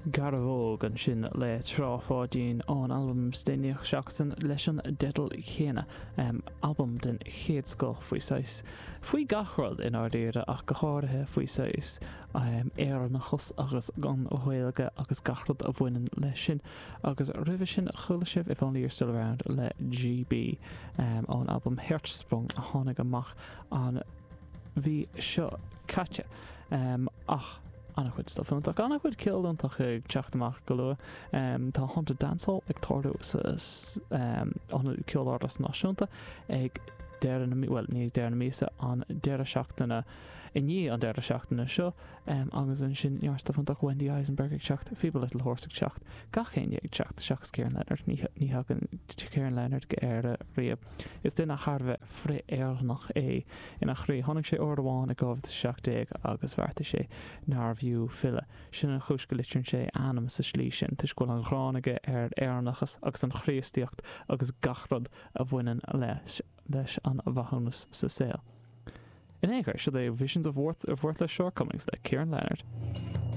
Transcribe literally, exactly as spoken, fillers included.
Gar bhóg an sin le tráfádín ón album Staineach Seachtain leis an Dedal Chéine, um, album den chéadsco faoi sais. Faoi gachród in ardéire ach go háirithe faoi sais um, éarnachas agus gan óhilge agus gachród a bhainean leis sin agus rih sin chuile sibh if only you're still around le G B um, ón album Heartsprung a tháinig amach an bhí seo caite um, ach annach chuid stuff an annach chuid kill an ag teachtamach go luath um, tá Haunted Dancehall ag tarú um, an ceolárdas náisiúnta ag deir na well ní deir na mísa an deir seachtainna i ní an deir seachtainna seo um, agus an sin nearsta fan Wendy Eisenberg ag teacht Feeble Little Horse ag teacht gachéin ag teacht seachs Kieran Leonard ní ní hagan Kieran Leonard go air riamh is duine Harbheith fré éarnach é ina chrí tháinig sé ordáin ag gábh seach déag agus bharta sé nárbhiú fille sin an chúis go litrin sé anam sa slí sin tuis go an gránaige ar éarnachas agus an chríostíocht agus gachrod a bhainean leis leis an bhathúnas sa saoil. In éagar, should they Visions of Worth of Worthless Shortcomings like Kieran Leonard.